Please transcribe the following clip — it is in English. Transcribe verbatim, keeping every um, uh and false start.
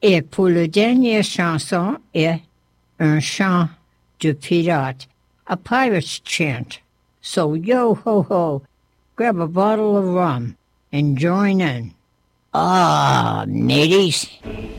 Et pour la dernière chanson est un chant de pirate, a pirate's chant. So yo ho ho, grab a bottle of rum and join in. Ah, mateys.